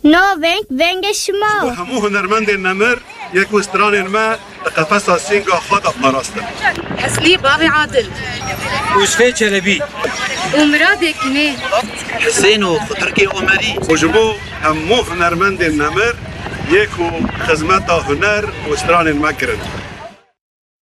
ناوینگ ونگ شما همو هنرمند نمر یک وستران ما قفص سینگا خود پاراستن. حسنی باغ عادل وشفه چلبی ومراد کنه حسین و خضرکی عمری وجبو همو هنرمند نمر یک خدمت هنر وستران ما کرد.